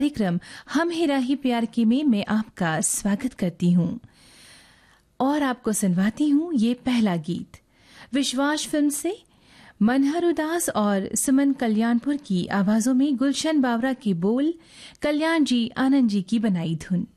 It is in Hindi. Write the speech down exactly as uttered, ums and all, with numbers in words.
कार्यक्रम हम हेरा ही प्यार की में मैं आपका स्वागत करती हूँ और आपको सुनवाती हूँ ये पहला गीत विश्वास फिल्म से मनहर उदास और सुमन कल्याणपुर की आवाजों में गुलशन बावरा की बोल, कल्याण जी आनंद जी की बनाई धुन।